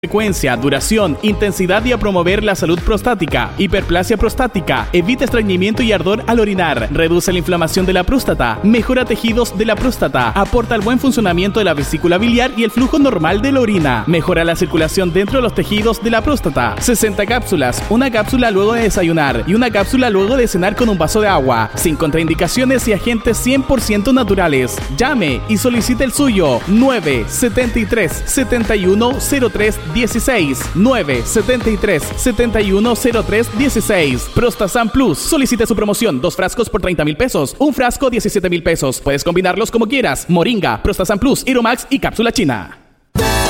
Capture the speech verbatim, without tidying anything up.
Frecuencia, duración, intensidad y a promover la salud prostática, hiperplasia prostática, evita estreñimiento y ardor al orinar, reduce la inflamación de la próstata, mejora tejidos de la próstata, aporta el buen funcionamiento de la vesícula biliar y el flujo normal de la orina, mejora la circulación dentro de los tejidos de la próstata. sesenta cápsulas, una cápsula luego de desayunar y una cápsula luego de cenar con un vaso de agua, sin contraindicaciones y agentes cien por ciento naturales. Llame y solicite el suyo. nueve setenta y tres, setenta y uno, cero tres dieciséis, nueve setenta y tres, setenta y uno, cero tres dieciséis. Prostasan Plus. Solicite su promoción. Dos frascos por treinta mil pesos. Un frasco diecisiete mil pesos. Puedes combinarlos como quieras. Moringa, Prostasan Plus, Iromax y cápsula china.